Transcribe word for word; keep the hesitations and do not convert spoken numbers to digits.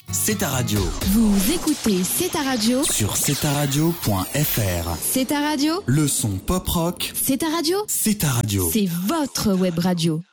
C'est ta radio. Vous écoutez C'est ta radio Sur c'est ta radio point f r. C'est ta radio Le son pop rock. C'est ta radio C'est ta radio. C'est votre web radio.